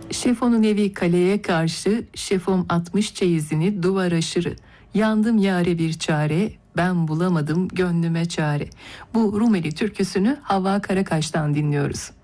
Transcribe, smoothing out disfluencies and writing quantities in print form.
Şefonun evi kaleye karşı, şefom atmış çeyizini duvar aşırı. Yandım yâre bir çare, ben bulamadım gönlüme çare. Bu Rumeli türküsünü Havva Karakaş'tan dinliyoruz.